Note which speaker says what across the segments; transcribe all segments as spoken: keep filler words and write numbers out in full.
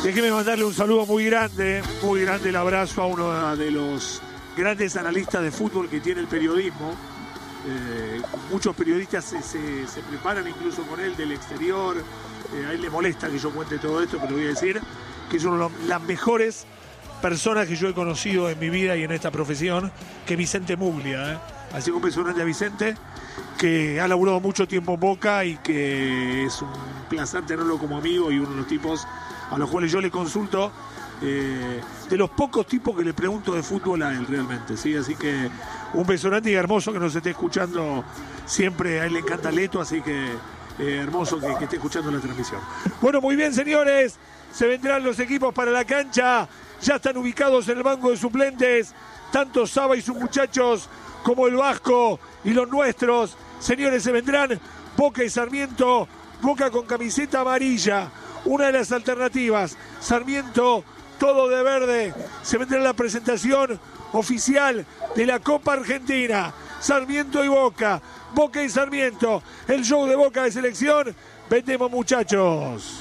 Speaker 1: Déjeme mandarle un saludo muy grande, muy grande el abrazo a uno de los grandes analistas de fútbol que tiene el periodismo. Eh, muchos periodistas se, se, se preparan incluso con él del exterior. Eh, a él le molesta que yo cuente todo esto, pero voy a decir que es una de las mejores personas que yo he conocido en mi vida y en esta profesión, que Vicente Muglia. ¿eh? Así que un beso grande a Vicente, que ha laburado mucho tiempo en Boca y que es un placer tenerlo como amigo y uno de los tipos a los cuales yo le consulto, eh, de los pocos tipos que le pregunto de fútbol a él realmente, ¿sí? Así que un beso grande y hermoso que nos esté escuchando siempre, a él le encanta Leto, así que eh, hermoso que, que esté escuchando la transmisión. Bueno, muy bien, señores, se vendrán los equipos para la cancha, ya están ubicados en el banco de suplentes, tanto Saba y sus muchachos como el Vasco y los nuestros. Señores, se vendrán Boca y Sarmiento, Boca con camiseta amarilla. Una de las alternativas, Sarmiento, todo de verde. Se vendrá la presentación oficial de la Copa Argentina. Sarmiento y Boca, Boca y Sarmiento. El show de Boca de selección. Vendemos, muchachos.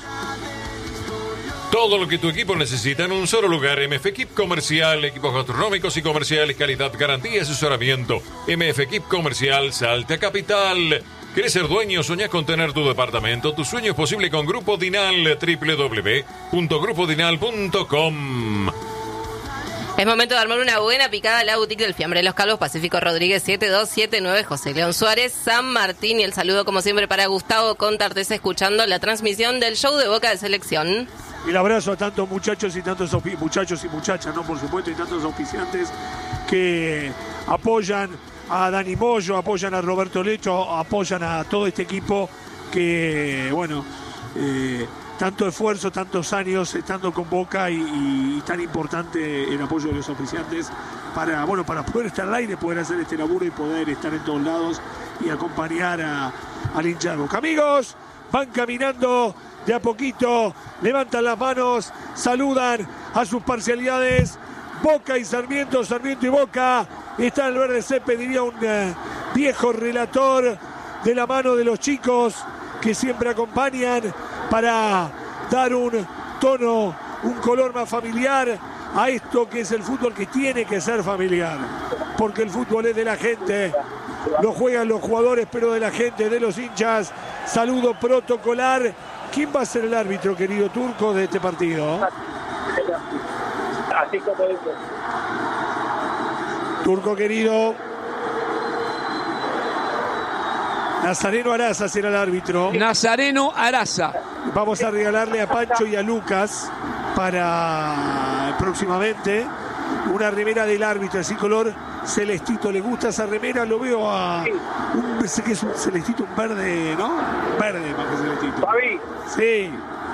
Speaker 2: Todo lo que tu equipo necesita en un solo lugar. M F Equip Comercial, equipos gastronómicos y comerciales, calidad, garantía y asesoramiento. M F Equip Comercial, Salta Capital. ¿Querés ser dueño? ¿Soñás con tener tu departamento? Tu sueño es posible con Grupo Dinal, doble u doble u doble u punto grupo dinal punto com.
Speaker 3: Es momento de armar una buena picada a la boutique del Fiambre de los Calvos, Pacífico Rodríguez siete dos siete nueve, José León Suárez, San Martín. Y el saludo, como siempre, para Gustavo Contartesa, escuchando la transmisión del show de Boca de Selección.
Speaker 1: El abrazo a tantos muchachos y tantos muchachos y muchachas, ¿no? Por supuesto, y tantos auspiciantes que apoyan a Dani Moyo, apoyan a Roberto Lecho, apoyan a todo este equipo que, bueno, eh, tanto esfuerzo, tantos años estando con Boca y, y, y tan importante el apoyo de los auspiciantes para, bueno, para poder estar al aire, poder hacer este laburo y poder estar en todos lados y acompañar a, al hincha de Boca. Amigos, van caminando de a poquito, levantan las manos, saludan a sus parcialidades. Boca y Sarmiento, Sarmiento y Boca. Está el verde césped, diría un uh, viejo relator, de la mano de los chicos que siempre acompañan para dar un tono, un color más familiar a esto que es el fútbol, que tiene que ser familiar. Porque el fútbol es de la gente, lo juegan los jugadores, pero de la gente, de los hinchas. Saludo protocolar. ¿Quién va a ser el árbitro, querido Turco, de este partido?
Speaker 4: Así como dice.
Speaker 1: Turco querido. Nazareno Araza será el árbitro.
Speaker 5: Nazareno Araza.
Speaker 1: Vamos a regalarle a Pancho y a Lucas para próximamente una remera del árbitro, así color celestito. ¿Le gusta esa remera? Lo veo a un, que es un celestito, un verde, ¿no? Verde más que celestito.
Speaker 4: Fabi.
Speaker 1: Sí.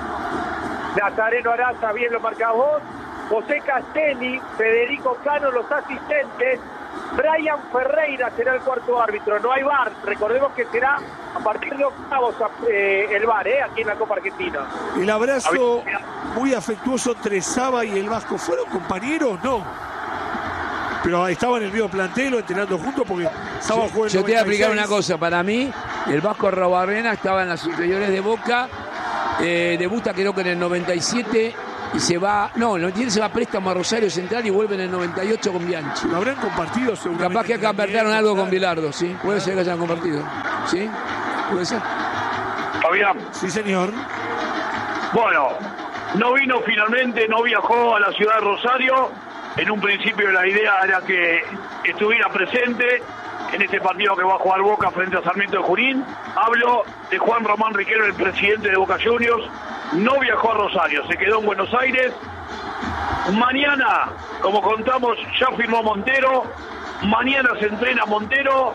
Speaker 4: Nazareno Araza, bien lo marcás vos. José Castelli, Federico Cano, los asistentes. Brian Ferreira será el cuarto árbitro. No hay V A R. Recordemos que será a partir de octavos eh, el V A R, eh, aquí en la Copa Argentina.
Speaker 1: El abrazo muy afectuoso entre Saba y el Vasco. ¿Fueron compañeros? No. Pero estaban en el mismo plantel, entrenando juntos, porque Saba jugó en
Speaker 5: Yo te voy a explicar una
Speaker 1: noventa y seis.
Speaker 5: cosa. Para mí, el Vasco Robarrena estaba en las inferiores de Boca. Eh, debuta creo que en el noventa y siete y se va, no, en el noventa y siete se va a préstamo a Rosario Central y vuelve en el noventa y ocho con Bianchi.
Speaker 1: Lo habrán compartido seguramente.
Speaker 5: Capaz que compartieron algo con Bilardo, ¿sí? Puede ser que hayan compartido. ¿Sí? ¿Puede ser?
Speaker 4: Fabián.
Speaker 1: Sí, señor.
Speaker 4: Bueno, no vino finalmente, no viajó a la ciudad de Rosario. En un principio la idea era que estuviera presente en este partido que va a jugar Boca frente a Sarmiento de Junín. Hablo de Juan Román Riquelme, el presidente de Boca Juniors. No viajó a Rosario, se quedó en Buenos Aires. Mañana, como contamos, ya firmó Montero. Mañana se entrena Montero.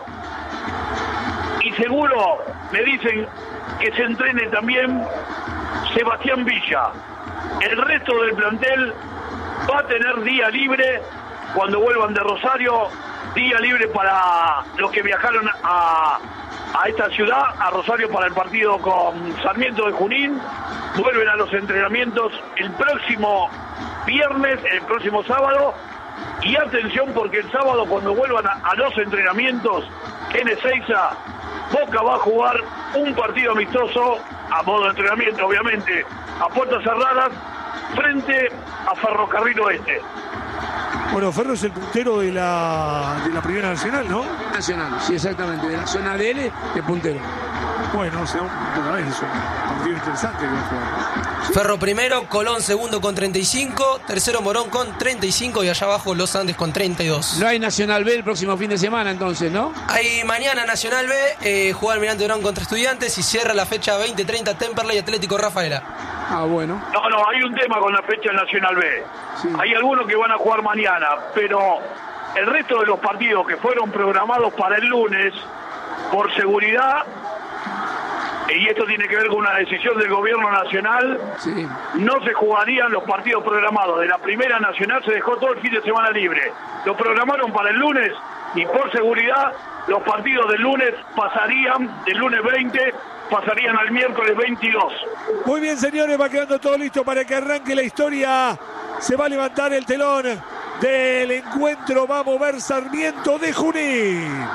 Speaker 4: Y seguro me dicen que se entrene también Sebastián Villa. El resto del plantel va a tener día libre cuando vuelvan de Rosario. Día libre para los que viajaron a, a esta ciudad, a Rosario, para el partido con Sarmiento de Junín. Vuelven a los entrenamientos el próximo viernes, el próximo sábado. Y atención, porque el sábado, cuando vuelvan a, a los entrenamientos en Ezeiza, Boca va a jugar un partido amistoso, a modo de entrenamiento obviamente, a puertas cerradas frente a Ferrocarril Oeste.
Speaker 1: Bueno, Ferro es el puntero de la, de la Primera Nacional, ¿no?
Speaker 5: Nacional, sí, exactamente, de la zona de L, de puntero.
Speaker 1: Bueno, o sea, otra vez es un partido interesante que va a jugar.
Speaker 6: Ferro primero, Colón segundo con treinta y cinco, tercero Morón con treinta y cinco y allá abajo Los Andes con treinta y dos.
Speaker 5: No hay Nacional B el próximo fin de semana entonces, ¿no?
Speaker 6: Hay mañana Nacional B, eh, juega Almirante Brown contra Estudiantes y cierra la fecha veinte treinta Temperley Atlético Rafaela.
Speaker 5: Ah, bueno.
Speaker 4: No, no, hay un tema con la fecha del Nacional B.
Speaker 5: Sí.
Speaker 4: Hay algunos que van a jugar mañana, pero el resto de los partidos que fueron programados para el lunes, por seguridad, y esto tiene que ver con una decisión del gobierno nacional,
Speaker 5: Sí.
Speaker 4: no se jugarían los partidos programados de la Primera Nacional, se dejó todo el fin de semana libre. Lo programaron para el lunes y por seguridad los partidos del lunes pasarían, del lunes veinte, pasarían al miércoles veintidós.
Speaker 1: Muy bien, señores, va quedando todo listo para que arranque la historia. Se va a levantar el telón del encuentro. Va a mover Sarmiento de Junín.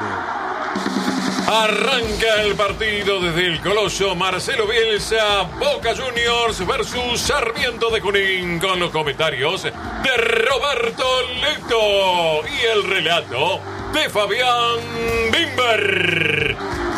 Speaker 2: Arranca el partido desde el Coloso. Marcelo Bielsa, Boca Juniors versus Sarmiento de Junín, con los comentarios de Roberto Leto y el relato de Fabián Bimber.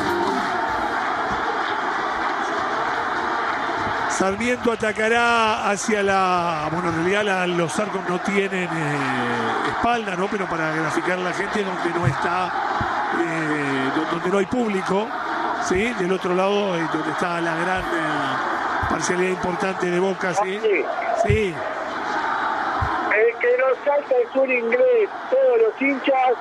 Speaker 1: Sarmiento atacará hacia la... Bueno, en realidad la, los arcos no tienen eh, espalda, ¿no? Pero para graficar a la gente donde no está... Eh, donde no hay público, ¿sí? Del otro lado, eh, donde está la gran eh, parcialidad importante de Boca, ¿sí? Sí.
Speaker 7: El que nos salta es un inglés, todos los hinchas,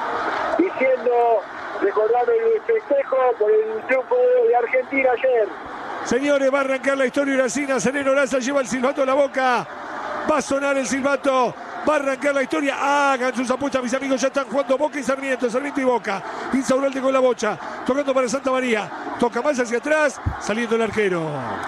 Speaker 7: diciendo, recordando el festejo por el triunfo de Argentina ayer.
Speaker 1: Señores, va a arrancar la historia Iracina. Sereno Laza lleva el silbato a la boca. Va a sonar el silbato. Va a arrancar la historia. Hagan sus apuestas, mis amigos. Ya están jugando Boca y Sarmiento. Sarmiento y Boca. Insaurralde con la bocha. Tocando para Santa María. Toca más hacia atrás. Saliendo el arquero.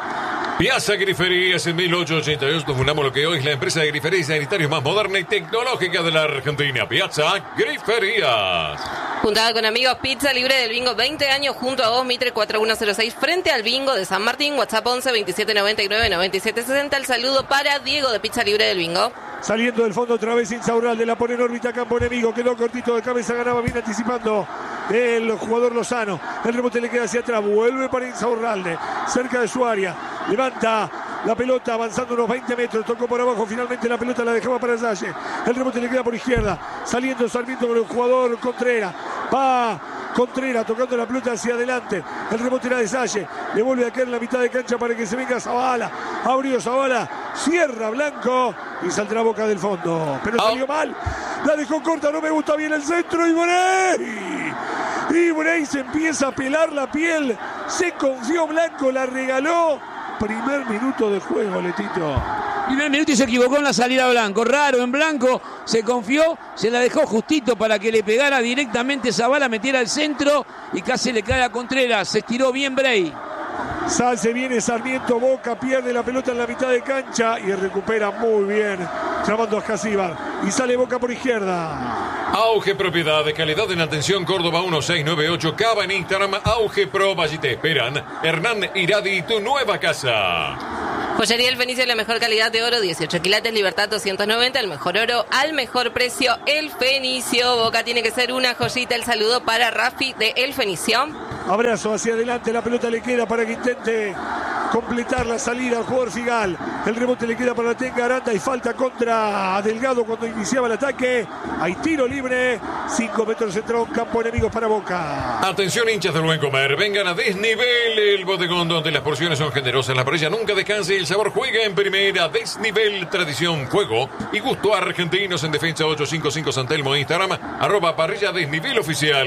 Speaker 2: Piazza Griferías en mil ochocientos ochenta y dos fundamos lo que hoy es la empresa de griferías y sanitarios más moderna y tecnológica de la Argentina. Piazza Griferías.
Speaker 3: Juntada con amigos, Pizza Libre del Bingo, veinte años junto a vos, Mitre cuatro uno cero seis, frente al Bingo de San Martín, WhatsApp once veintisiete noventa y nueve noventa y siete sesenta. El saludo para Diego de Pizza Libre del Bingo.
Speaker 1: Saliendo del fondo otra vez Insaurralde, la pone en órbita, campo enemigo, quedó cortito de cabeza, ganaba bien anticipando el jugador Lozano. El rebote le queda hacia atrás, vuelve para Insaurralde, cerca de su área, levanta la pelota avanzando unos veinte metros, tocó por abajo, finalmente la pelota la dejaba para Salle. El rebote le queda por izquierda, saliendo Sarmiento con el jugador Contreras, va Contreras tocando la pelota hacia adelante, el rebote era de Salle, le vuelve a caer en la mitad de cancha para que se venga Zavala, abrió Zavala, cierra Blanco y saldrá Boca del fondo, pero salió mal, la dejó corta, no me gusta bien el centro, y Iborey, Iborey se empieza a pelar la piel, se confió Blanco, la regaló, primer minuto de juego, Letito.
Speaker 5: Primer minuto y se equivocó en la salida Blanco. Raro, en Blanco se confió, se la dejó justito para que le pegara directamente Zavala, metiera al centro y casi le cae a Contreras. Se estiró bien Bray.
Speaker 1: Sal, se viene Sarmiento, Boca pierde la pelota en la mitad de cancha y recupera muy bien, llamando a Jasíbar. Y sale Boca por izquierda.
Speaker 2: Auge Propiedad de calidad en atención Córdoba uno seis nueve ocho, Cava en Instagram, Auge Pro, allí te esperan. Hernán Iradi, tu nueva casa.
Speaker 3: Joyería El Fenicio, la mejor calidad de oro, dieciocho quilates, Libertad doscientos noventa, el mejor oro al mejor precio, El Fenicio. Boca tiene que ser una joyita. El saludo para Rafi de El Fenicio.
Speaker 1: Abrazo hacia adelante, la pelota le queda para que intente completar la salida al jugador Figal. El rebote le queda para Tenga Aranda y falta contra Delgado cuando iniciaba el ataque. Hay tiro libre, cinco metros entró un campo enemigo para Boca.
Speaker 2: Atención hinchas del buen comer, vengan a Desnivel, el bodegón donde las porciones son generosas, la parrilla nunca descanse y el sabor juega en primera. Desnivel, tradición, juego y gusto argentinos en defensa ochocientos cincuenta y cinco San Telmo, Instagram, arroba parrilla Desnivel oficial.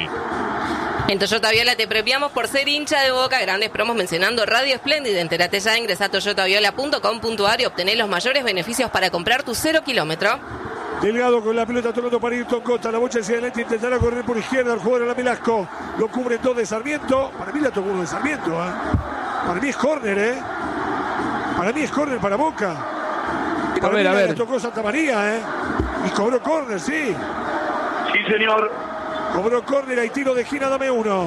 Speaker 3: En Toyota Viola te premiamos por ser hincha de Boca. Grandes promos mencionando Radio Espléndida. Entérate ya, ingresa a toyota viola punto com punto ar y obtener los mayores beneficios para comprar tu cero kilómetro.
Speaker 1: Delgado con la pelota tocando para Ayrton Costa. La bocha hacia adelante, intentará correr por izquierda el jugador de la Velasco. Lo cubre todo de Sarmiento. Para mí la tocó uno de Sarmiento. ¿eh? Para mí es córner, ¿eh? Para mí es córner para Boca. Para
Speaker 5: a ver,
Speaker 1: mí
Speaker 5: a
Speaker 1: la
Speaker 5: ver.
Speaker 1: tocó Santa María, ¿eh? Y cobró córner, sí.
Speaker 4: Sí, señor.
Speaker 1: Cobró córner y tiro de esquina, dame uno.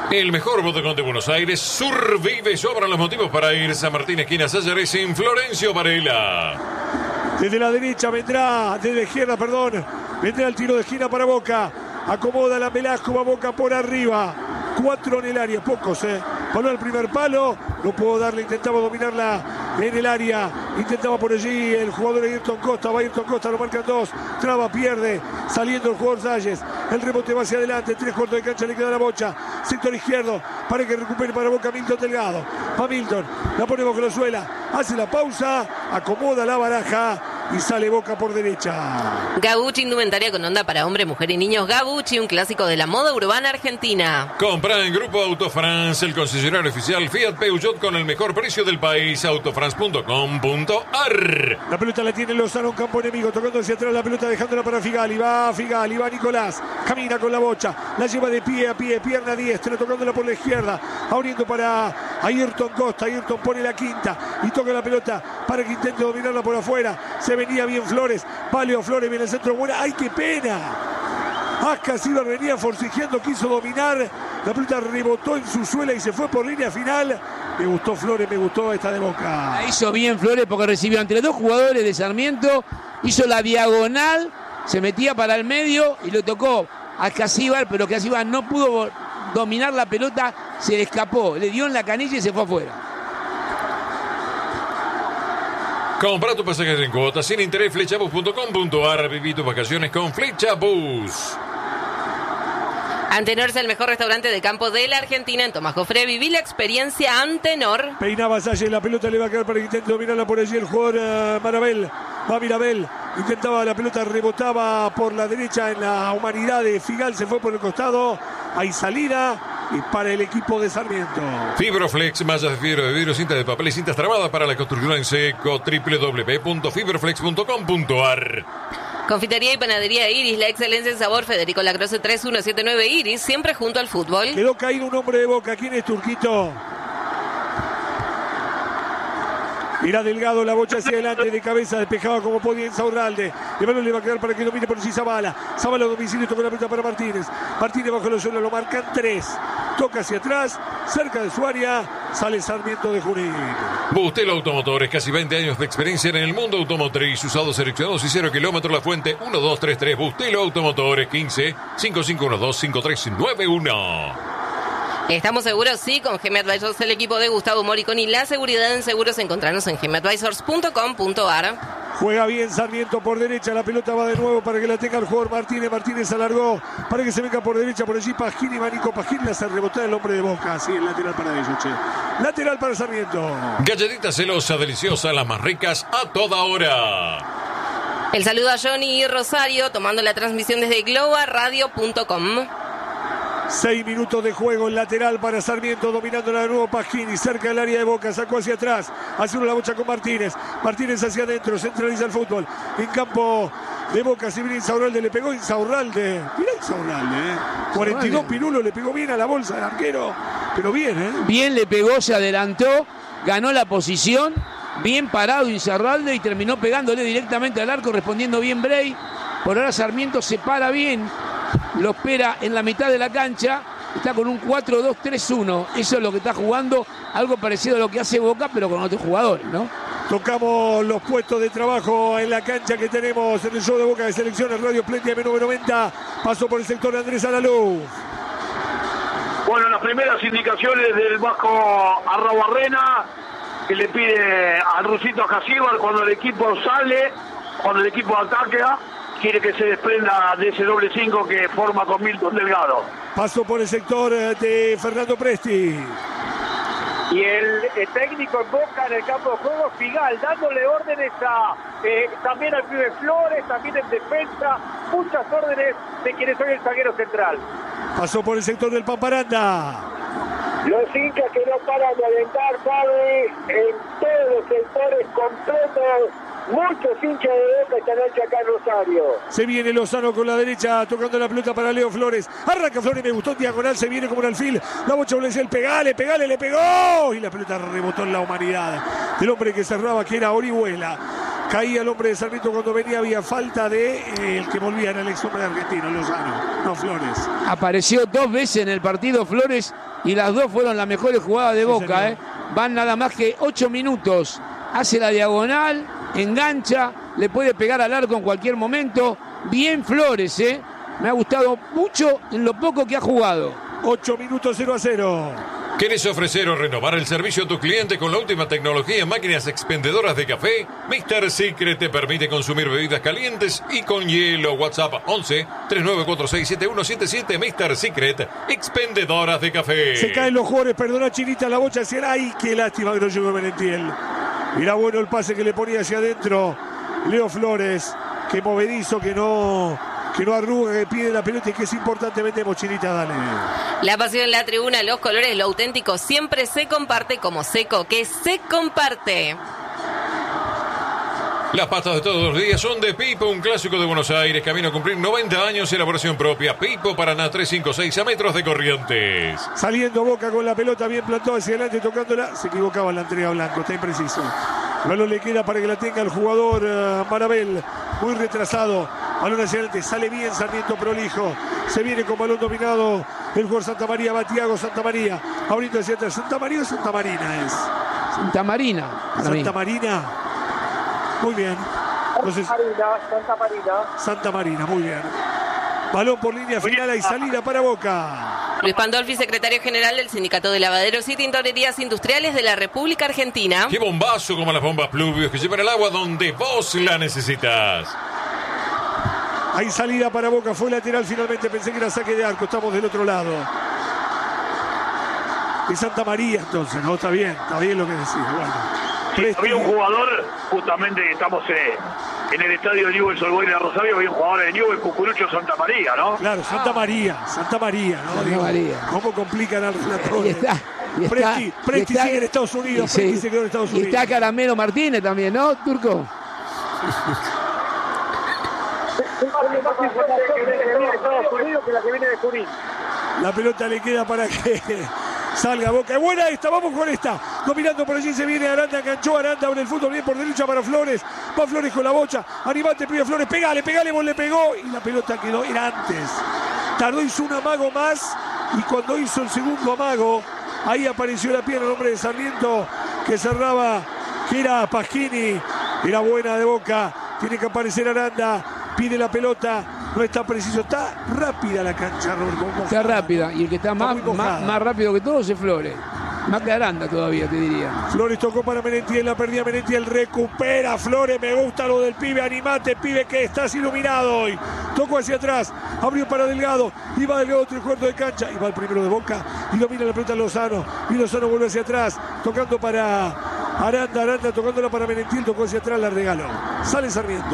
Speaker 2: El mejor bodegón de Buenos Aires, Survive, sobran los motivos para ir. San Martín, esquina Sayares, en Florencio Varela.
Speaker 1: Desde la derecha vendrá, desde la izquierda, perdón, vendrá el tiro de esquina para Boca. Acomoda la Velasco, va Boca por arriba. Cuatro en el área, pocos, ¿eh? Balón al primer palo, no puedo darle, intentaba dominarla en el área. Intentaba por allí el jugador Ayrton Costa, va Ayrton Costa, lo marcan dos. Traba, pierde, saliendo el jugador Salles. El rebote va hacia adelante, tres cuartos de cancha le queda la Bocha. Sector izquierdo, para que recupere para Boca Milton Delgado. Va Milton, la pone bajo la suela, hace la pausa, acomoda la baraja y sale Boca por derecha.
Speaker 3: Gabucci, indumentaria con onda para hombre, mujer y niños. Gabucci, un clásico de la moda urbana argentina.
Speaker 2: Compra en Grupo Autofrance, el concesionario oficial Fiat Peugeot con el mejor precio del país. autofrance punto com punto ar.
Speaker 1: La pelota la tiene Lozano, un campo enemigo, tocando hacia atrás la pelota, dejándola para Figali. Va Figali, va Nicolás, camina con la Bocha, la lleva de pie a pie, pierna diestra, tocándola por la izquierda, abriendo para Ayrton Costa. Ayrton pone la quinta y toca la pelota para que intente dominarla por afuera. Se venía bien Flores, va Leo Flores, viene el centro, buena. ¡Ay, qué pena! Ascasíbar venía forcejeando, quiso dominar, la pelota rebotó en su suela y se fue por línea final. Me gustó Flores, me gustó esta de Boca.
Speaker 5: La hizo bien Flores porque recibió entre dos jugadores de Sarmiento, hizo la diagonal, se metía para el medio y lo tocó a Ascasíbar, pero Ascasíbar no pudo dominar la pelota, se le escapó, le dio en la canilla y se fue afuera.
Speaker 2: Compra tu pasajes en cuotas sin interés, flechabus punto com punto ar. Viví tus vacaciones con Flechabus.
Speaker 3: Antenor es el mejor restaurante de campo de la Argentina. En Tomás Jofre viví la experiencia Antenor.
Speaker 1: Peinaba Salle, la pelota le va a quedar para que intente dominarla por allí el jugador uh, Marabel. Va Mirabel, intentaba la pelota, rebotaba por la derecha en la humanidad de Figal, se fue por el costado. Hay salida. Y para el equipo de Sarmiento.
Speaker 2: Fibroflex, mallas de fibra de vidrio, cintas de papel y cintas trabadas para la construcción en seco. doble u doble u doble u punto fibroflex punto com punto ar.
Speaker 3: Confitería y panadería Iris, la excelencia en sabor. Federico Lacroze tres uno siete nueve Iris, siempre junto al fútbol.
Speaker 1: Quedó caído un hombre de Boca. ¿Quién es Turquito? Irá Delgado, la Bocha hacia adelante, de cabeza, despejaba como podía Insaurralde. El balón le va a quedar para que domine por sí Zavala. Zavala a domicilio, toca la pelota para Martínez. Martínez bajo la suela, lo marcan tres. Toca hacia atrás, cerca de su área, sale Sarmiento de Junín.
Speaker 2: Bustelo Automotores, casi veinte años de experiencia en el mundo automotriz. Usados seleccionados y cero kilómetros. La Fuente uno dos tres tres. Bustelo Automotores quince cinco cinco uno dos cinco tres nueve uno.
Speaker 3: Estamos seguros, sí, con G M Advisors, el equipo de Gustavo Moriconi. La seguridad en seguros, encontrarnos en g m advisors punto com punto ar.
Speaker 1: Juega bien Sarmiento por derecha, la pelota va de nuevo para que la tenga el jugador Martínez. Martínez alargó para que se venga por derecha, por allí Pagini, Manico Pagini, la hace rebotar el hombre de Boca. Así el lateral para ellos, che. Lateral para Sarmiento.
Speaker 2: Galletita celosa, deliciosa, las más ricas a toda hora.
Speaker 3: El saludo a Johnny y Rosario, tomando la transmisión desde globa radio punto com.
Speaker 1: Seis minutos de juego, el lateral para Sarmiento, dominándola de nuevo Pagini, cerca del área de Boca, sacó hacia atrás, hace una la Bocha con Martínez, Martínez hacia adentro, centraliza el fútbol, en campo de Boca, si viene Insaurralde, le pegó Insaurralde, mirá Insaurralde, ¿eh? cuarenta y dos Pirulo, le pegó bien a la bolsa del arquero, pero bien, ¿eh?
Speaker 5: Bien le pegó, se adelantó, ganó la posición, bien parado Insaurralde y terminó pegándole directamente al arco, respondiendo bien Bray. Por ahora Sarmiento se para bien, lo espera en la mitad de la cancha, está con un cuatro dos tres uno, eso es lo que está jugando, algo parecido a lo que hace Boca, pero con otros jugadores, ¿no?
Speaker 1: Tocamos los puestos de trabajo en la cancha que tenemos en el show de Boca de Selecciones Radio Splendid M nueve noventa, pasó por el sector de Andrés Alaluz.
Speaker 4: Bueno, las primeras indicaciones del Vasco Arrobarrena, que le pide al Rusito Ascasíbar cuando el equipo sale, cuando el equipo ataca, quiere que se desprenda de ese doble cinco que forma con Milton Delgado.
Speaker 1: Pasó por el sector de Fernando Presti.
Speaker 7: Y el, el técnico en Boca en el campo de juego, Figal, dándole órdenes a eh, también al pibe Flores, también en defensa, muchas órdenes de quien es hoy el zaguero central.
Speaker 1: Pasó por el sector del Pamparanda.
Speaker 7: Los hinchas que no paran de alentar, Fabi, en todos los sectores completos. Muchos hinchas de Boca esta noche acá en Rosario.
Speaker 1: Se viene Lozano con la derecha, tocando la pelota para Leo Flores. Arranca Flores, me gustó, diagonal, se viene como un alfil. La Bocha le decía el pegale, pegale, le pegó. Y la pelota rebotó en la humanidad del hombre que cerraba, que era Orihuela. Caía el hombre de Sarmiento cuando venía, había falta de eh, el que volvía, en el ex hombre argentino, Lozano, no Flores.
Speaker 5: Apareció dos veces en el partido Flores y las dos fueron las mejores jugadas de Boca. Eh. Van nada más que ocho minutos. Hace la diagonal, engancha, le puede pegar al arco en cualquier momento. Bien Flores, ¿eh? Me ha gustado mucho en lo poco que ha jugado.
Speaker 1: ocho minutos, cero a cero.
Speaker 2: ¿Quieres ofrecer o renovar el servicio a tus clientes con la última tecnología en máquinas expendedoras de café? mister Secret te permite consumir bebidas calientes y con hielo. WhatsApp once, treinta y nueve cuarenta y seis, setenta y uno setenta y siete. mister Secret, expendedoras de café.
Speaker 1: Se caen los jugadores, perdona Chinita, la bocha hacia el... ¡Ay, qué lástima que no llegó Merentiel! Era bueno el pase que le ponía hacia adentro Leo Flores, que movedizo, que no... que no arruga, que pide la pelota y que es importante. Vendemos, Chinita, dale.
Speaker 3: La pasión en la tribuna, los colores, lo auténtico siempre se comparte como Seco, que se comparte.
Speaker 2: Las pastas de todos los días son de Pipo, un clásico de Buenos Aires, camino a cumplir noventa años, elaboración propia. Pipo, Paraná trescientos cincuenta y seis, a metros de Corrientes.
Speaker 1: Saliendo Boca con la pelota bien plantada hacia adelante, tocándola. Se equivocaba en la entrega Blanco, está impreciso. El balón le queda para que la tenga el jugador uh, Marabel, muy retrasado. Balón hacia adelante, sale bien Sarmiento prolijo. Se viene con balón dominado el jugador Santa María, va Thiago Santa María. Abriendo hacia atrás. ¿Santa María o Santa Marina es?
Speaker 5: Santa Marina.
Speaker 1: Santa Marina. Muy bien. Entonces,
Speaker 7: Santa Marina, Santa Marina.
Speaker 1: Santa Marina, muy bien. Balón por línea final y salida para Boca.
Speaker 3: Luis Pandolfi, secretario general del Sindicato de Lavaderos y Tintorerías Industriales de la República Argentina.
Speaker 2: ¡Qué bombazo como las bombas Pluvios que llevan el agua donde vos la necesitas!
Speaker 1: Hay salida para Boca, fue lateral finalmente, pensé que era saque de arco, estamos del otro lado. De Santa María entonces, no, está bien, está bien lo que decís, bueno.
Speaker 4: Sí, había un jugador, justamente estamos eh, en el estadio de Newell's Old Boys de Rosario, había un jugador de Newell's, Cucurucho Santa María, ¿no?
Speaker 1: Claro, Santa María, Santa María, ¿no?
Speaker 5: Santa
Speaker 1: Digo,
Speaker 5: María.
Speaker 1: ¿Cómo complican al relator?
Speaker 5: Y está, y está,
Speaker 1: Presti, Presti
Speaker 5: y está,
Speaker 1: sigue en Estados Unidos,
Speaker 5: sí,
Speaker 1: Presti se quedó en Estados
Speaker 5: y
Speaker 1: Unidos.
Speaker 5: está Caramelo Martínez también, ¿no, Turco?
Speaker 1: La pelota le queda para que salga Boca. Es buena esta, vamos con esta. Dominando por allí se viene Aranda, enganchó Aranda, abre el fútbol bien por derecha para Flores. Va Flores con la bocha. Animate, pide Flores, pegale, pegale, vos le pegó. Y la pelota quedó, era antes. Tardó, hizo un amago más. Y cuando hizo el segundo amago, ahí apareció la pierna el hombre de Sarmiento que cerraba, que era Pasquini. Era buena de Boca. Tiene que aparecer Aranda. Pide la pelota. No está preciso, está rápida la cancha, Robert.
Speaker 5: Está rápida, y el que está, está más, más, más rápido que todos es Flores. Más que Aranda todavía, te diría.
Speaker 1: Flores tocó para Merentiel, la perdía Merentiel, recupera Flores, me gusta lo del pibe, animate, pibe, que estás iluminado hoy. Tocó hacia atrás, abrió para Delgado, iba Delgado tres cuartos de cancha, iba el primero de Boca, y domina la pelota Lozano, y Lozano vuelve hacia atrás, tocando para Aranda, Aranda tocándola para Merentiel, tocó hacia atrás, la regaló. Sale Sarmiento.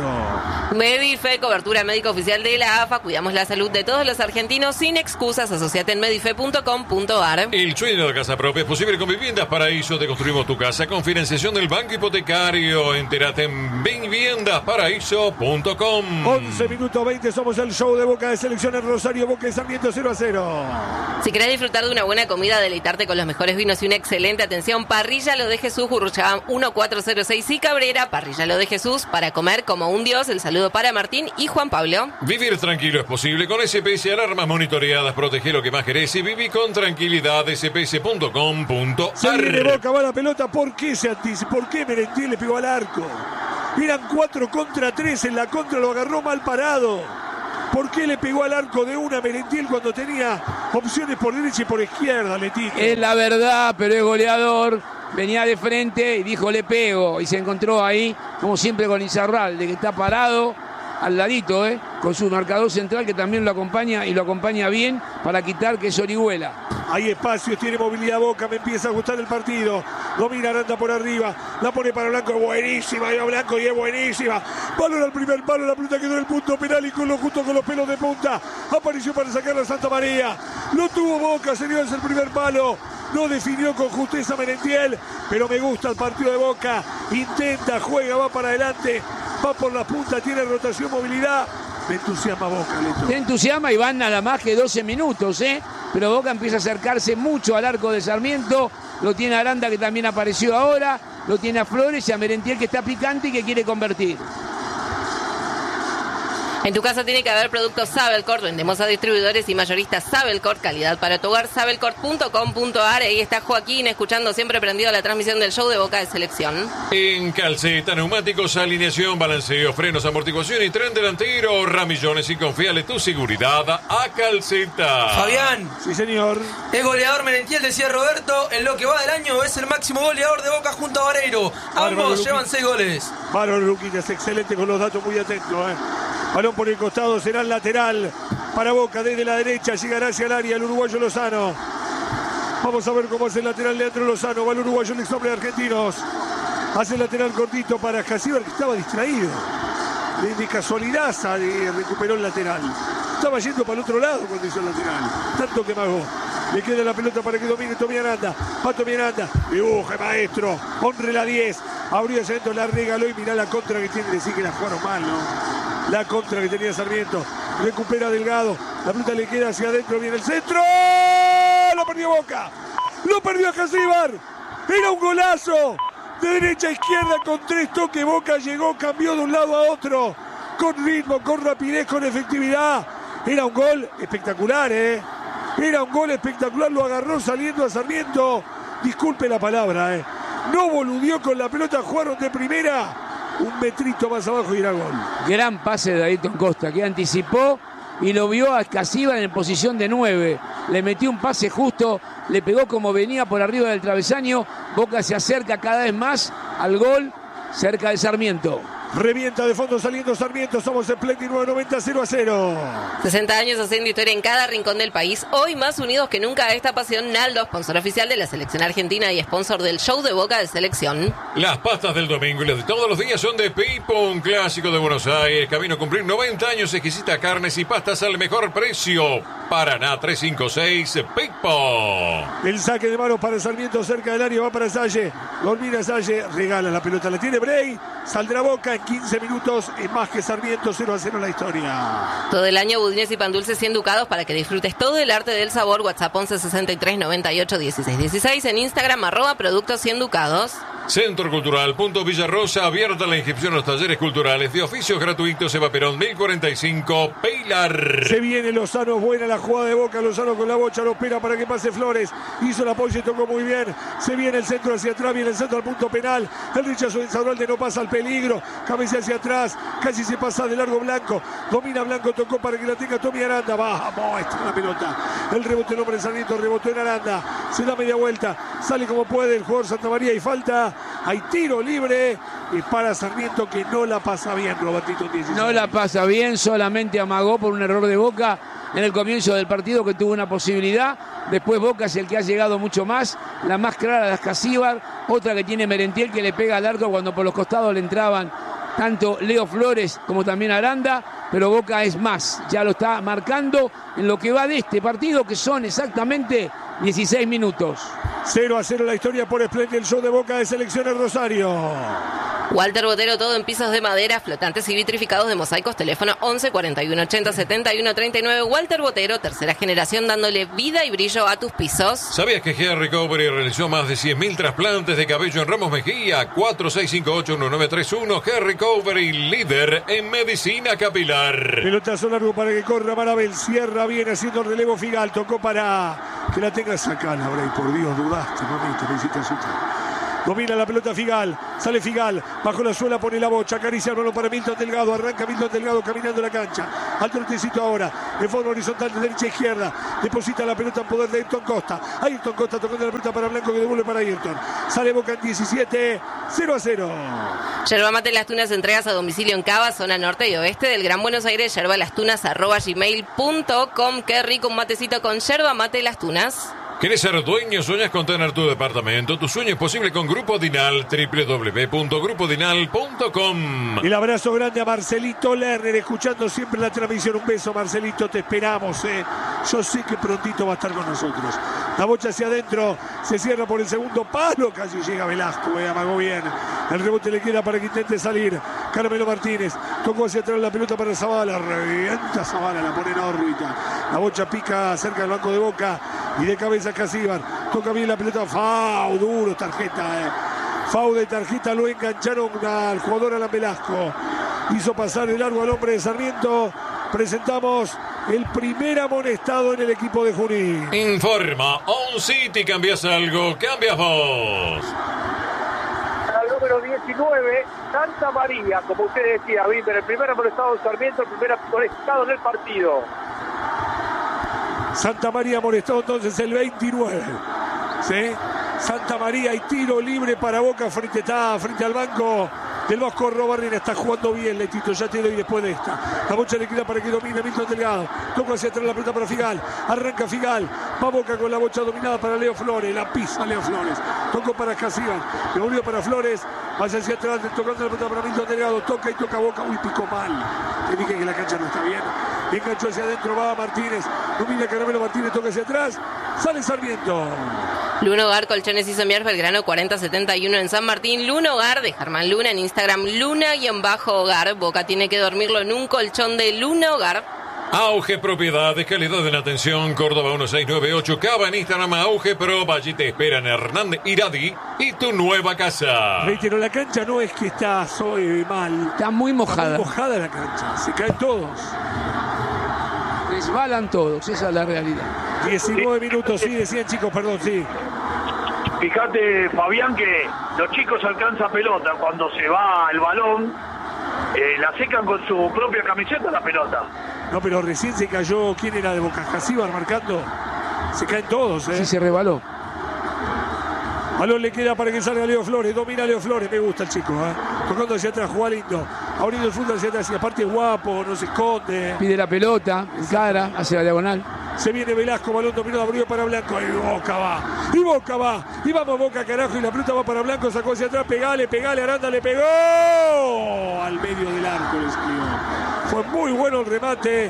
Speaker 3: Medife, cobertura médica oficial de la A F A. Cuidamos la salud de todos los argentinos sin excusas. Asociate en medife punto com punto ar.
Speaker 2: El sueño de casa propia es posible con Viviendas Paraíso. Te construimos tu casa con financiación del Banco Hipotecario. Entérate en viviendas paraíso punto com.
Speaker 1: once minutos veinte, somos el show de Boca de Selección en Rosario. Boca y Sarmiento cero a cero.
Speaker 3: Si querés disfrutar de una buena comida, deleitarte con los mejores vinos y una excelente atención, Parrilla Lo de Jesús, Gurruchaga catorce cero seis y Cabrera. Parrilla Lo de Jesús, para comer como un dios. El saludo para Martín y Juan Pablo.
Speaker 2: Vivir tranquilo es posible con S P S, alarmas monitoreadas, protege lo que más querés y viví con tranquilidad. S P S punto com punto ar.
Speaker 1: Se viene Boca, va la pelota, ¿por qué se anticipa? ¿Por qué Merentiel le pegó al arco? Eran cuatro contra tres, en la contra lo agarró mal parado. ¿Por qué le pegó al arco de una Merentiel cuando tenía opciones por derecha y por izquierda, Letito?
Speaker 5: Es la verdad, pero es goleador. Venía de frente y dijo le pego. Y se encontró ahí, como siempre, con Izarralde, que está parado al ladito, ¿eh? Con su marcador central que también lo acompaña y lo acompaña bien para quitar que es Orihuela.
Speaker 1: Hay espacios, tiene movilidad Boca, me empieza a gustar el partido. Domina Aranda por arriba, la pone para Blanco, buenísima, Eva Blanco y es buenísima. Balón al primer palo, la pelota quedó en el punto penal y con lo, junto con los pelos de punta. Apareció para sacarla a Santa María. Lo tuvo Boca, señores, el primer palo. No definió con justeza Merentiel, pero me gusta el partido de Boca. Intenta, juega, va para adelante, va por la punta, tiene rotación, movilidad. Me entusiasma Boca, Leto.
Speaker 5: Te entusiasma y van nada más que doce minutos, ¿eh? Pero Boca empieza a acercarse mucho al arco de Sarmiento lo tiene Aranda que también apareció ahora, lo tiene a Flores y a Merentiel que está picante y que quiere convertir.
Speaker 3: En tu casa tiene que haber productos Sabelcorp. Vendemos a distribuidores y mayoristas Sabelcorp. Calidad para tu hogar, sabelcorp punto com punto a r. Ahí está Joaquín escuchando siempre prendido la transmisión del show de Boca de Selección.
Speaker 2: En Calceta, neumáticos, alineación, balanceo, frenos, amortiguación y tren delantero. Ramillones y confíale tu seguridad a Calceta.
Speaker 6: Fabián.
Speaker 1: Sí, señor.
Speaker 6: El goleador Merentiel, decía Roberto, en lo que va del año es el máximo goleador de Boca junto a Vareiro. Ambos llevan seis goles.
Speaker 1: Bárbaro Luquitas, excelente con los datos, muy atento, eh. Balón por el costado, será el lateral para Boca desde la derecha, llegará hacia el área el uruguayo Lozano. Vamos a ver cómo hace el lateral Leandro Lozano, va el uruguayo, el ex hombre de Argentinos. Hace el lateral cortito para Casíbar, que estaba distraído. De, de casualidad eh, recuperó el lateral. Estaba yendo para el otro lado cuando hizo el lateral. Tanto que magó. Le queda la pelota para que domine Tommy Aranda. Va Tommy Aranda. Dibuje, maestro. Honre la diez. Abrió ese centro, la regaló y mirá la contra que tiene. Decir que la jugaron mal, ¿no? La contra que tenía Sarmiento. Recupera Delgado. La pelota le queda hacia adentro. Viene el centro. Lo perdió Boca. Lo perdió Casíbar. Era un golazo. De derecha a izquierda con tres toques. Boca llegó, cambió de un lado a otro. Con ritmo, con rapidez, con efectividad. Era un gol espectacular, ¿eh? Era un gol espectacular. Lo agarró saliendo a Sarmiento. Disculpe la palabra, ¿eh? No boludeó con la pelota. Jugaron de primera. Un metrito más abajo y era gol.
Speaker 5: Gran pase de Ayrton Costa que anticipó y lo vio a Casíbar en posición de nueve. Le metió un pase justo, le pegó como venía por arriba del travesaño. Boca se acerca cada vez más al gol cerca de Sarmiento.
Speaker 1: Revienta de fondo saliendo Sarmiento. Somos Splendid nueve noventa, cero a cero.
Speaker 3: sesenta años haciendo historia en cada rincón del país. Hoy más unidos que nunca a esta pasión. Naldo, sponsor oficial de la selección argentina y sponsor del show de Boca de Selección.
Speaker 2: Las pastas del domingo y las de todos los días son de Pipo, un clásico de Buenos Aires. Camino a cumplir noventa años. Exquisita carnes y pastas al mejor precio. Paraná trescientos cincuenta y seis, Pipo.
Speaker 1: El saque de mano para Sarmiento cerca del área. Va para Salle. Dormina Salle. Regala la pelota. La tiene Bray. Saldrá Boca en quince minutos. Es más que Sarmiento. cero a cero la historia.
Speaker 3: Todo el año budines y pan dulces cien ducados para que disfrutes todo el arte del sabor. WhatsApp once sesenta y tres noventa y ocho dieciséis dieciséis. En Instagram arroba productos cien ducados.
Speaker 2: Centro Cultural Punto Villarrosa, abierta la inscripción a los talleres culturales de oficios gratuitos. Eva Perón mil cuarenta y cinco, Pilar.
Speaker 1: Se viene Lozano, buena la jugada de Boca. Lozano con la bocha, lo espera para que pase Flores. Hizo el apoyo y tocó muy bien. Se viene el centro hacia atrás, viene el centro al punto penal. El rechazo de Insaurralde no pasa al peligro. Cabecea hacia atrás, casi se pasa de largo Blanco. Domina Blanco, tocó para que la tenga Tommy Aranda. Vamos, está la pelota. El rebote, el hombre de Sarmiento, rebotó en Aranda. Se da media vuelta, sale como puede el jugador Santa María y falta. Hay tiro libre y para Sarmiento que no la pasa bien, Robertito. dieciséis.
Speaker 5: No la pasa bien, solamente amagó por un error de Boca en el comienzo del partido que tuvo una posibilidad. Después Boca es el que ha llegado mucho más. La más clara de Casíbar, otra que tiene Merentiel que le pega al arco cuando por los costados le entraban tanto Leo Flores como también Aranda. Pero Boca es más, ya lo está marcando en lo que va de este partido que son exactamente dieciséis minutos.
Speaker 1: cero a cero la historia por Splendid, el show de Boca de Selecciones Rosario.
Speaker 3: Walter Botero, todo en pisos de madera, flotantes y vitrificados de mosaicos. Teléfono once cuarenta y uno ochenta setenta y uno treinta y nueve. Walter Botero, tercera generación, dándole vida y brillo a tus pisos.
Speaker 2: ¿Sabías que Hair Recovery realizó más de cien mil trasplantes de cabello en Ramos Mejía? cuatro seis cinco ocho uno nueve tres uno. Hair Recovery, líder en medicina capilar.
Speaker 1: Pelotazo largo para que corra Marabel. Cierra bien haciendo el relevo Figal. Tocó para que la tenga sacada. Bray, por Dios, dudaste, mamita, me hiciste asustar. Domina la pelota Figal, sale Figal, bajo la suela pone la bocha, acaricia el balón para Milton Delgado, arranca Milton Delgado caminando la cancha, al trotecito ahora, de forma horizontal de derecha a izquierda, deposita la pelota en poder de Ayrton Costa, Ayrton Costa tocando la pelota para Blanco que devuelve para Ayrton, sale Boca en diecisiete, cero a cero.
Speaker 3: Yerba Mate Las Tunas, entregas a domicilio en Cava, zona norte y oeste del Gran Buenos Aires. Yerba Las Tunas arroba gmail punto com. Qué rico un matecito con Yerba Mate Las Tunas.
Speaker 2: ¿Quieres ser dueño? ¿Sueñas con tener tu departamento? Tu sueño es posible con Grupo Dinal, doble u doble u doble u punto grupo dinal punto com.
Speaker 1: El abrazo grande a Marcelito Lerner, escuchando siempre la transmisión. Un beso, Marcelito, te esperamos. Eh. Yo sé que prontito va a estar con nosotros. La bocha hacia adentro, se cierra por el segundo palo, casi llega Velasco, eh, amagó bien. El rebote le queda para que intente salir. Caramelo Martínez. Tocó hacia atrás la pelota para Zavala. Revienta Zavala, la pone en órbita. La bocha pica cerca del banco de Boca. Y de cabeza Casíbar. Toca bien la pelota. Fau, duro, tarjeta. Eh. Fau de tarjeta, lo engancharon al jugador Alan Velasco. Hizo pasar de largo al hombre de Sarmiento. Presentamos el primer amonestado en el equipo de Junín.
Speaker 2: Informa On City. ¿Cambias algo? ¿Cambias vos?
Speaker 7: Al número diecinueve, Santa María, como usted decía, Víctor, el primer amonestado de Sarmiento, el primer amonestado en el partido.
Speaker 1: Santa María amonestado entonces el veintinueve. ¿Sí? Santa María y tiro libre para Boca frente, está, frente al banco del Vasco Robarrena. Está jugando bien, Letito, ya te doy después de esta. La bocha le queda para que domine Milton Delgado. Toca hacia atrás la pelota para Figal. Arranca Figal. Va Boca con la bocha dominada para Leo Flores. La pisa Leo Flores. Tocó para Casíbar. Le volvió para Flores. Vaya hacia atrás, tocando la pelota para Milton Delgado. Toca y toca Boca. Uy, picó mal. Te dije que la cancha no está bien. Enganchó hacia adentro, va Martínez. Domina Caramelo Martínez, toca hacia atrás. Sale Sarmiento.
Speaker 3: Luno Hogar, Colchones y Somier, Belgrano cuarenta setenta y uno en San Martín. Luno Hogar de Germán Luna en Instagram, Luna-Hogar. Boca tiene que dormirlo en un colchón de Luno Hogar.
Speaker 2: Auge Propiedades, calidad en atención, Córdoba uno seis nueve ocho, Cava en Instagram, Auge Pro, allí te esperan Hernández Iradi y tu nueva casa.
Speaker 1: Reitero, la cancha no es que está soy mal.
Speaker 5: Está muy mojada.
Speaker 1: Está muy mojada la cancha, se caen todos.
Speaker 5: Resbalan todos, esa es la realidad.
Speaker 1: diecinueve minutos, sí, decían chicos, perdón, sí.
Speaker 4: Fíjate, Fabián, que los chicos alcanzan pelota cuando se va el balón, eh, la secan con su propia camiseta la pelota.
Speaker 1: No, pero recién se cayó, ¿quién era de Boca? Casíbar marcando. Se caen todos, ¿eh?
Speaker 5: Sí, se rebaló.
Speaker 1: Balón le queda para que salga Leo Flores. Domina Leo Flores, me gusta el chico, ¿eh? Tocando hacia atrás, juega lindo. Abriendo el fútbol hacia atrás, y aparte es guapo, no se esconde.
Speaker 5: Pide la pelota, encara, hace la diagonal.
Speaker 1: Se viene Velasco, balón dominado, abrió para Blanco. Y Boca va, y Boca va. Y vamos Boca, carajo, y la pelota va para Blanco, sacó hacia atrás, pegale, pegale, Aranda le pegó. Al medio del arco le salió. Fue muy bueno el remate.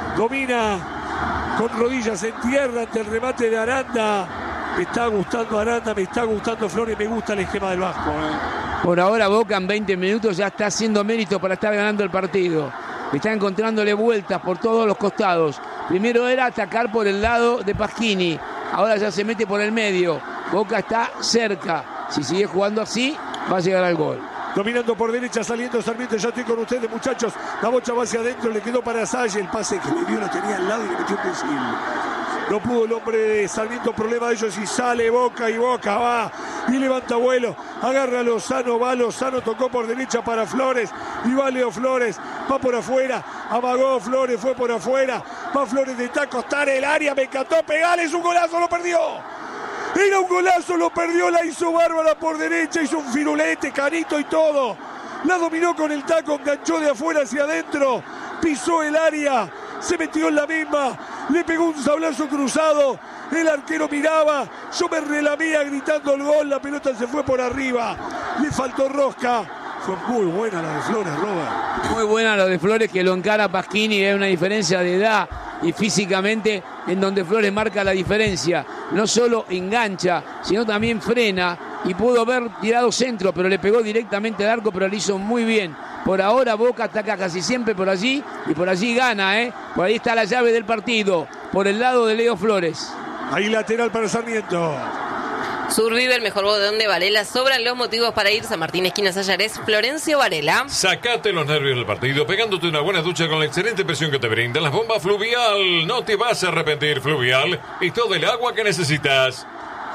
Speaker 1: Domina con rodillas en tierra ante el remate de Aranda. Me está gustando Aranda, me está gustando Flores, me gusta el esquema del Vasco. ¿eh?
Speaker 5: Por ahora Boca en veinte minutos ya está haciendo mérito para estar ganando el partido. Está encontrándole vueltas por todos los costados. Primero era atacar por el lado de Pasquini. Ahora ya se mete por el medio. Boca está cerca. Si sigue jugando así, va a llegar al gol.
Speaker 1: Dominando por derecha, saliendo Sarmiento, ya estoy con ustedes, muchachos. La bocha va hacia adentro, le quedó para Salle. El pase que le dio lo tenía al lado y le metió un misil. No pudo el hombre de Sarmiento, problema de ellos, y sale Boca, y Boca va y levanta vuelo. Agarra a Lozano, va Lozano, tocó por derecha para Flores, y va Leo Flores, va por afuera, amagó Flores, fue por afuera, va Flores de taco, está en el área, me encantó, pegale, es un golazo, lo perdió. Era un golazo, lo perdió, la hizo bárbara por derecha, hizo un firulete, carito y todo. La dominó con el taco, enganchó de afuera hacia adentro, pisó el área, se metió en la misma, le pegó un sablazo cruzado, el arquero miraba, yo me relamía gritando el gol, la pelota se fue por arriba, le faltó rosca. Fue muy buena la de Flores, Robert.
Speaker 5: Muy buena la de Flores, que lo encara Pasquini, hay una diferencia de edad y físicamente en donde Flores marca la diferencia. No solo engancha, sino también frena, y pudo haber tirado centro, pero le pegó directamente al arco, pero lo hizo muy bien. Por ahora Boca ataca casi siempre por allí, y por allí gana, ¿eh? Por ahí está la llave del partido, por el lado de Leo Flores.
Speaker 1: Ahí lateral para Sarmiento.
Speaker 3: Sur River, mejor bodegón de Varela. Sobran los motivos para ir. San Martín, esquina Sayares, Florencio Varela.
Speaker 2: Sacate los nervios del partido pegándote una buena ducha con la excelente presión que te brindan las bombas Fluvial. No te vas a arrepentir, Fluvial. Y todo el agua que necesitas.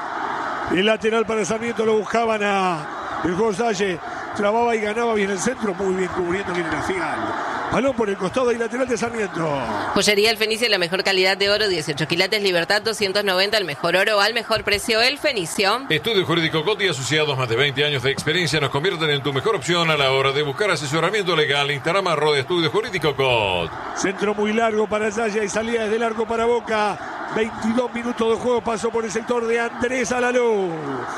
Speaker 1: El lateral para Sarmiento, lo buscaban a el González. Trababa y ganaba bien el centro. Muy bien cubriendo bien la Figal. Balón por el costado y lateral de Sarmiento.
Speaker 3: Joyería El Fenicio, la mejor calidad de oro, dieciocho quilates, Libertad doscientos noventa, el mejor oro al mejor precio, El Fenicio.
Speaker 2: Estudio Jurídico Coti, asociados más de veinte años de experiencia, nos convierten en tu mejor opción a la hora de buscar asesoramiento legal. Instagram arroba Estudio Jurídico Cot.
Speaker 1: Centro muy largo para Zaya y salida desde largo para Boca. veintidós minutos de juego, pasó por el sector de Andrés Alaluz.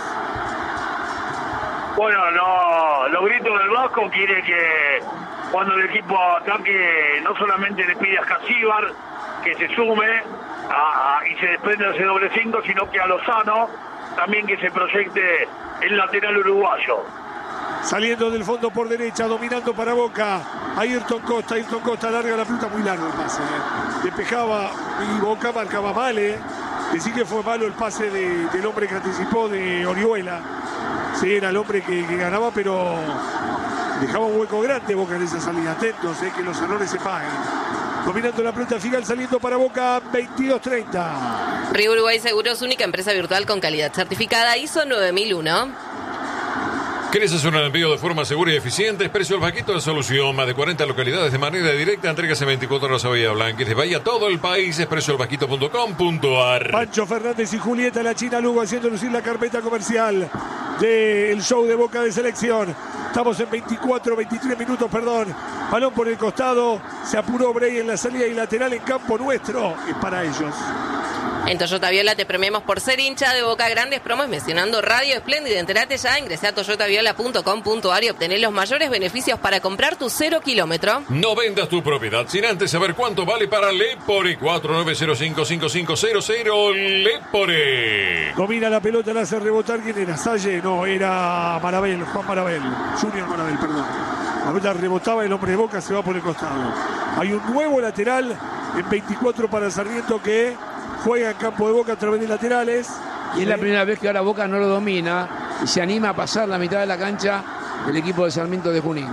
Speaker 4: Bueno, no, los gritos del Vasco quiere que cuando el equipo ataque no solamente le pide a Casíbar que se sume a, a, y se desprende de ese doble cinco, sino que a Lozano también que se proyecte el lateral uruguayo.
Speaker 1: Saliendo del fondo por derecha, dominando para Boca. Ayrton Costa, Ayrton Costa larga la pelota, muy largo el pase. ¿eh? Despejaba y Boca marcaba mal. ¿eh? Decir que fue malo el pase de, del hombre que anticipó de Orihuela. Sí, era el hombre que, que ganaba, pero dejaba un hueco grande Boca en esa salida. Atentos, ¿eh? que los errores se pagan. Dominando la pelota Figal, saliendo para Boca, veintidós treinta.
Speaker 3: Río Uruguay Seguros, única empresa virtual con calidad certificada I S O nueve mil uno.
Speaker 2: ¿Querés hacer un envío de forma segura y eficiente? Expreso El Vaquito de Solución. Más de cuarenta localidades de manera directa. Entregas en veinticuatro horas a Bahía Blanca. Y desde a todo el país. expreso el vaquito punto com punto a r.
Speaker 1: Pancho Fernández y Julieta La China Lugo haciendo lucir la carpeta comercial del show de Boca de Selección. Estamos en veinticuatro, veintitrés minutos, perdón. Balón por el costado. Se apuró Bray en la salida y lateral en campo nuestro. Es para ellos.
Speaker 3: En Toyota Viola te premiamos por ser hincha de Boca. Grandes promos mencionando Radio Espléndida. Enterate ya, ingresá a toyota viola punto com punto a r y obtener los mayores beneficios para comprar tu cero kilómetro.
Speaker 2: No vendas tu propiedad sin antes saber cuánto vale para Lepore. cuatro nueve cero cinco cinco cinco cero cero Lepore.
Speaker 1: Domina la pelota, la hace rebotar. ¿Quién era? Salle, no, era Marabel, Juan Marabel. Junior Marabel, perdón. La pelota rebotaba, el hombre de Boca se va por el costado. Hay un nuevo lateral en veinticuatro para Sarmiento que juega en campo de Boca a través de laterales.
Speaker 5: Y es la primera vez que ahora Boca no lo domina y se anima a pasar la mitad de la cancha del equipo de Sarmiento de Junín.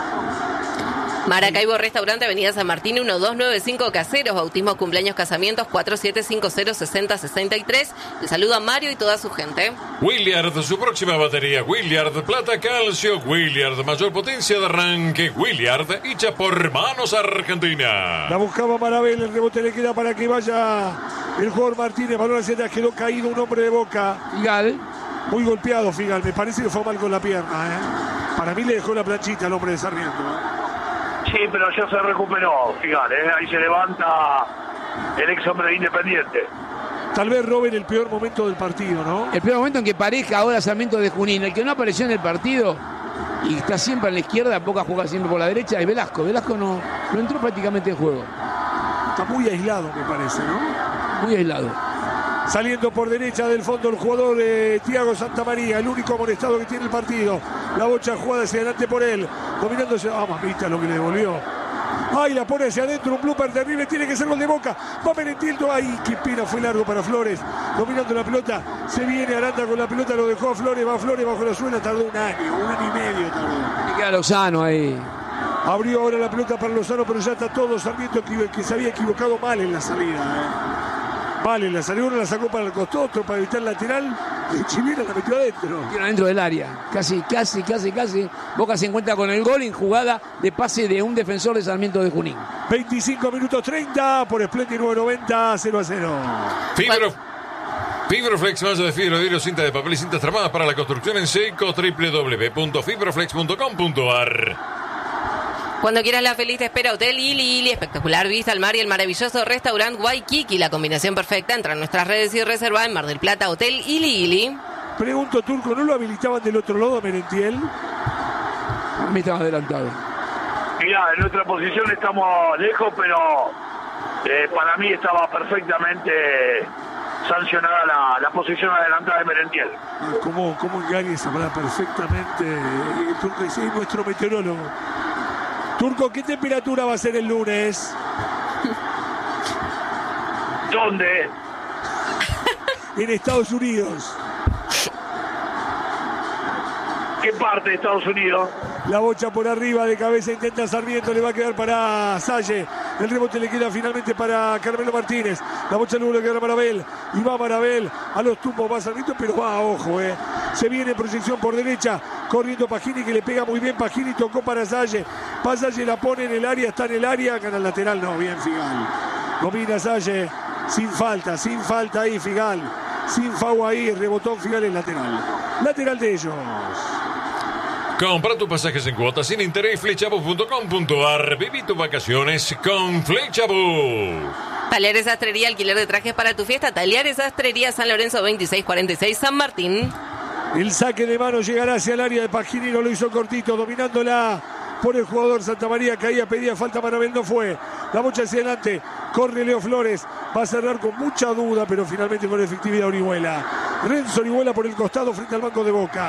Speaker 3: Maracaibo Restaurante, Avenida San Martín, uno dos nueve cinco Caseros. Bautismo, cumpleaños, casamientos, cuatro siete cinco cero seis cero seis tres. Le saluda Mario y toda su gente.
Speaker 2: Williard, su próxima batería. Williard, plata, calcio. Williard, mayor potencia de arranque. Williard, hecha por Manos Argentina.
Speaker 1: La buscaba Marabel, el rebote le queda para que vaya el jugador Martínez. Balón hacia atrás, quedó caído un hombre de Boca.
Speaker 5: Figal.
Speaker 1: Muy golpeado Figal, me parece que fue mal con la pierna. ¿eh? Para mí le dejó la planchita al hombre de Sarmiento. ¿eh?
Speaker 4: Sí, pero ya se recuperó, fíjate, ¿eh? Ahí se levanta el ex hombre de Independiente.
Speaker 1: Tal vez Robin el peor momento del partido, ¿no?
Speaker 5: El peor momento en que pareja ahora Sarmiento de Junín. El que no apareció en el partido y está siempre a la izquierda, Boca juega siempre por la derecha, es Velasco. Velasco no, no entró prácticamente en juego.
Speaker 1: Está muy aislado, me parece, ¿no?
Speaker 5: Muy aislado.
Speaker 1: Saliendo por derecha del fondo el jugador eh, Thiago Santamaría, el único amonestado que tiene el partido. La bocha jugada hacia adelante por él, dominándose. Ah, mamita, lo que le devolvió. Ay, la pone hacia adentro, un blooper terrible, tiene que ser gol de Boca. Va Merentieldo, ay, qué pena, fue largo para Flores. Dominando la pelota, se viene Aranda con la pelota, lo dejó a Flores, va Flores bajo la suela, tardó un año, un año y medio tardó.
Speaker 5: Y queda Lozano ahí.
Speaker 1: Abrió ahora la pelota para Lozano, pero ya está todo Sarmiento que, que se había equivocado mal en la salida. ¿eh? Vale, la salió, uno la sacó para el costado, otro para evitar el lateral. El chileno la metió adentro.
Speaker 5: Tiro adentro del área. Casi, casi, casi, casi. Boca se encuentra con el gol en jugada de pase de un defensor de Sarmiento de Junín.
Speaker 1: veinticinco minutos treinta por Splendid nueve noventa, cero a cero.
Speaker 2: Fibro. Fibroflex, malla de fibra, vidrio, cinta de papel y cintas tramadas para la construcción en seco. doble u doble u doble u punto fibroflex punto com punto a r.
Speaker 3: Cuando quieras la feliz te espera Hotel Ili Ili, espectacular vista al mar y el maravilloso restaurante Waikiki, la combinación perfecta. Entra en nuestras redes y reserva en Mar del Plata, Hotel Ili Ili.
Speaker 1: Pregunto, Turco, ¿no lo habilitaban del otro lado a Merentiel?
Speaker 5: A mí estaba adelantado.
Speaker 4: Mirá, en nuestra posición estamos lejos, pero eh, para mí estaba perfectamente sancionada la, la posición adelantada de Merentiel.
Speaker 1: ¿Cómo, cómo engaña esa palabra perfectamente? El Turco es nuestro meteorólogo. Turco, ¿qué temperatura va a ser el lunes?
Speaker 4: ¿Dónde?
Speaker 1: En Estados Unidos.
Speaker 4: ¿Qué parte de Estados Unidos?
Speaker 1: La bocha por arriba, de cabeza intenta Sarmiento, le va a quedar para Salle. El rebote le queda finalmente para Carmelo Martínez. La bocha luego le queda a Marabel. Y va Marabel a los tumbos, va Sarmiento, pero va, ojo, eh. Se viene en proyección por derecha, corriendo Pagini, que le pega muy bien. Pagini tocó para Salle. Salle la pone en el área, está en el área, gana el lateral, no, bien Figal. Domina Salle, sin falta, sin falta ahí Figal. Sin FAU ahí, rebotó Figal el lateral. Lateral de ellos.
Speaker 2: Compra tus pasajes en cuotas sin interés, flechabus punto com punto a r. Viví tus vacaciones con Flechabus.
Speaker 3: Talleres Sastrería, alquiler de trajes para tu fiesta. Talleres Sastrería, San Lorenzo veintiséis cuarenta y seis, San Martín.
Speaker 1: El saque de mano llegará hacia el área de Pagini, lo hizo cortito, dominándola por el jugador Santamaría. Caía, pedía falta, Marabel no fue. La bocha hacia adelante, corre Leo Flores. Va a cerrar con mucha duda, pero finalmente con efectividad Orihuela. Renzo Orihuela por el costado frente al banco de Boca.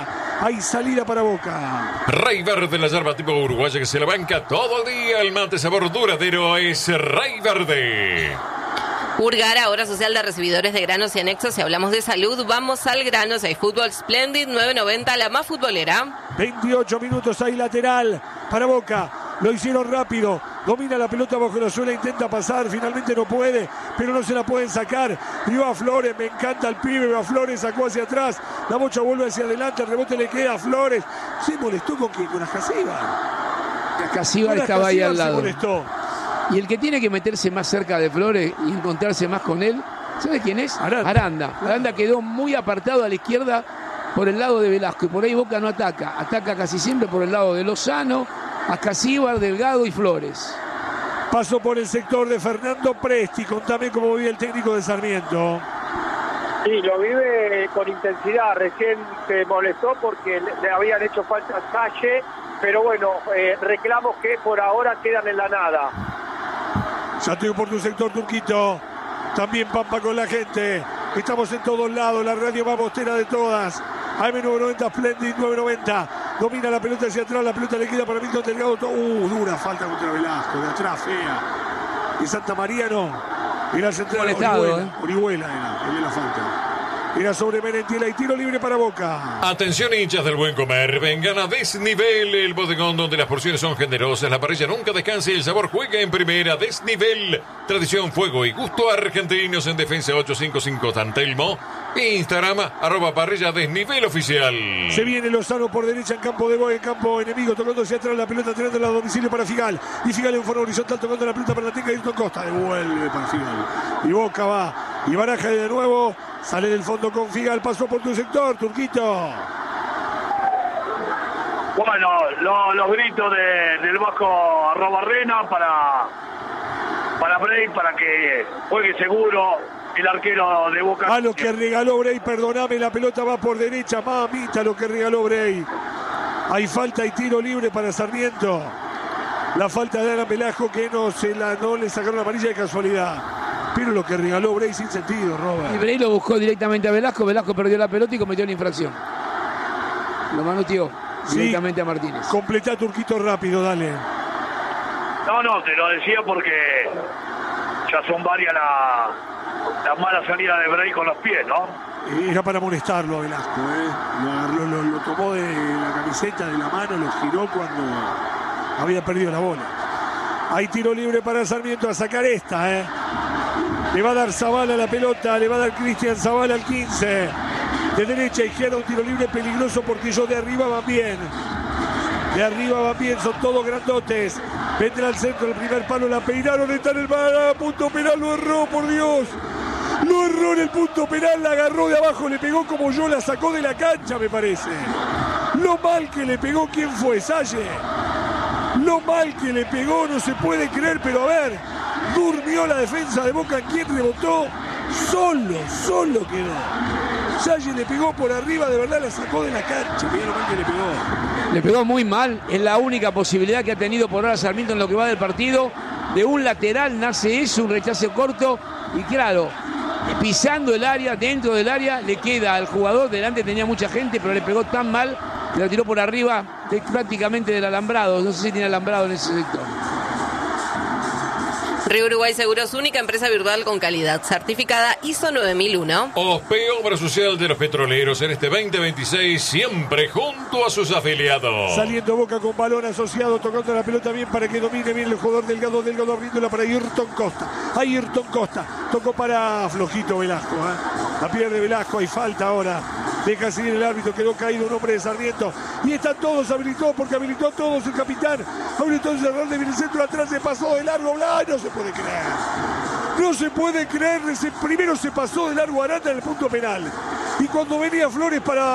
Speaker 1: Hay salida para Boca.
Speaker 2: Rey Verde, la yerba tipo uruguaya que se la banca todo el día. El mate sabor duradero es Rey Verde.
Speaker 3: Urgar, ahora social de recibidores de granos y anexos. Si hablamos de salud, vamos al grano. Si hay fútbol, Splendid nueve noventa, la más futbolera.
Speaker 1: veintiocho minutos, hay lateral para Boca. Lo hicieron rápido. Domina la pelota bajo la suela, intenta pasar. Finalmente no puede, pero no se la pueden sacar. Y va Flores, me encanta el pibe. Va Flores, sacó hacia atrás. La bocha vuelve hacia adelante. El rebote le queda a Flores. Se molestó con quién, con Ascasíbar.
Speaker 5: Ascasíbar estaba ahí al lado.
Speaker 1: Se molestó.
Speaker 5: Y el que tiene que meterse más cerca de Flores y encontrarse más con él, ¿sabe quién es?
Speaker 1: Aranda.
Speaker 5: Aranda. Aranda quedó muy apartado a la izquierda por el lado de Velasco. Y por ahí Boca no ataca. Ataca casi siempre por el lado de Lozano, Ascasíbar, Delgado y Flores.
Speaker 1: Pasó por el sector de Fernando Presti. Contame cómo vive el técnico de Sarmiento.
Speaker 7: Sí, lo vive con intensidad. Recién se molestó porque le, le habían hecho falta a Salle, pero bueno, eh, reclamos que por ahora quedan en la nada.
Speaker 1: Ya estoy por tu sector, Turquito. También Pampa con la gente. Estamos en todos lados. La radio más bostera de todas. A M nueve noventa, Splendid nueve noventa. Domina la pelota hacia atrás. La pelota le queda para Milton Delgado. Uh, dura falta contra Velasco. De atrás, fea. Y Santa María no. Era central. Orihuela. ¿eh? Orihuela era. El de la falta. Era sobre Merentiel y tiro libre para Boca.
Speaker 2: Atención, hinchas del buen comer. Vengan a Desnivel, el bodegón donde las porciones son generosas, la parrilla nunca descansa y el sabor juega en primera. Desnivel, tradición, fuego y gusto argentinos en Defensa ochocientos cincuenta y cinco San Telmo. Instagram, arroba parrilla Desnivel oficial.
Speaker 1: Se viene Lozano por derecha en campo de Boca, en campo enemigo, tocando hacia atrás la pelota, tirando a domicilio para Figal. Y Figal en forma horizontal, tocando la pelota para la teca de Ayrton Costa. Devuelve para Figal. Y Boca va. Y baraja de nuevo. Sale del fondo con Figal, pasó por tu sector, Turquito.
Speaker 4: Bueno, lo, los gritos de, del Vasco Arrobarrena para, para Bray, para que juegue seguro el arquero de Boca.
Speaker 1: A lo que regaló Bray, perdóname, la pelota va por derecha, mamita, lo que regaló Bray. Hay falta y tiro libre para Sarmiento. La falta de Ana Velasco que no, se la, no le sacaron la amarilla de casualidad. Pero lo que regaló Bray sin sentido, Robert.
Speaker 5: Y Bray lo buscó directamente a Velasco. Velasco perdió la pelota y cometió la infracción. Lo manoteó sí, directamente a Martínez.
Speaker 1: Completá, Turquito, rápido, dale.
Speaker 4: No, no, te lo decía porque ya son varias las la malas salidas de Bray con los pies, ¿no?
Speaker 1: Era para molestarlo a Velasco, ¿eh? Lo, agarró, lo, lo tomó de la camiseta, de la mano, lo giró cuando había perdido la bola. Hay tiro libre para Sarmiento a sacar esta, ¿eh? Le va a dar Zavala la pelota, le va a dar Cristian Zavala al quince. De derecha a izquierda un tiro libre peligroso porque ellos de arriba van bien. De arriba van bien, son todos grandotes. Vendrá al centro, el primer palo, la peinaron, está en el bar, punto penal, lo erró, por Dios. Lo erró en el punto penal, la agarró de abajo, le pegó como yo, la sacó de la cancha, me parece. Lo mal que le pegó, ¿quién fue? Salle. Lo mal que le pegó, no se puede creer, pero a ver, durmió la defensa de Boca, quien rebotó, solo, solo quedó. Salle le pegó por arriba, de verdad la sacó de la cancha, mirá lo mal que le pegó.
Speaker 5: Le pegó muy mal, es la única posibilidad que ha tenido por ahora Sarmiento en lo que va del partido. De un lateral nace eso, un rechazo corto, y claro, pisando el área, dentro del área, le queda al jugador, delante tenía mucha gente, pero le pegó tan mal que la tiró por arriba de, prácticamente del alambrado. No sé si tiene alambrado en ese sector.
Speaker 3: Río Uruguay Seguros, única empresa virtual con calidad certificada I S O nueve mil uno.
Speaker 2: O P, Obra Social de los Petroleros en este veinte veintiséis, siempre junto a sus afiliados.
Speaker 1: Saliendo Boca con balón asociado, tocando la pelota bien para que domine bien el jugador Delgado, Delgado abriéndola para Ayrton Costa. Ayrton Costa, tocó para flojito Velasco, ¿eh? La pierde Velasco, hay falta ahora. Deja seguir el árbitro, quedó caído un hombre de Sarmiento. Y están todos habilitados porque habilitó a todos el capitán. Habilitó el cerrador de el centro atrás, se pasó de largo. Bla, no se puede creer. No se puede creer. Primero se pasó de largo Aranda en el punto penal. Y cuando venía Flores para